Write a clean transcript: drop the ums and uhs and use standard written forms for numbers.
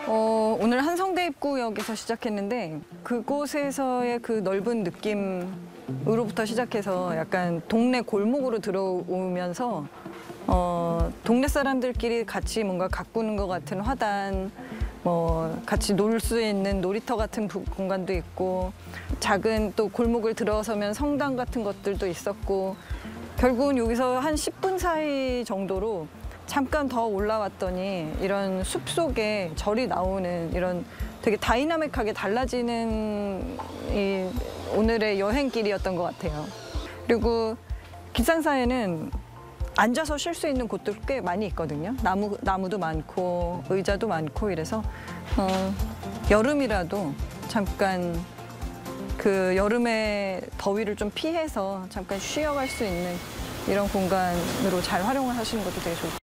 오늘 한성대 입구역에서 시작했는데 그곳에서의 그 넓은 느낌으로부터 시작해서 약간 동네 골목으로 들어오면서 동네 사람들끼리 같이 뭔가 가꾸는 것 같은 화단, 같이 놀 수 있는 놀이터 같은 공간도 있고 작은 또 골목을 들어서면 성당 같은 것들도 있었고 결국은 여기서 한 10분 사이 정도로 잠깐 더 올라왔더니 이런 숲속에 절이 나오는 이런 되게 다이나믹하게 달라지는 이 오늘의 여행길이었던 것 같아요. 그리고 기상사에는 앉아서 쉴 수 있는 곳도 꽤 많이 있거든요. 나무도 많고 의자도 많고 이래서 여름이라도 잠깐 그 여름의 더위를 좀 피해서 잠깐 쉬어갈 수 있는 이런 공간으로 잘 활용을 하시는 것도 되게 좋고.